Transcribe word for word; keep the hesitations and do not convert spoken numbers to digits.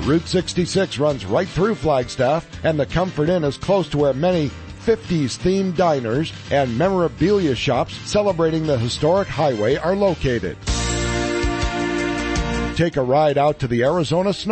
Route sixty-six runs right through Flagstaff, and the Comfort Inn is close to where many fifties-themed diners and memorabilia shops celebrating the historic highway are located. Take a ride out to the Arizona Snow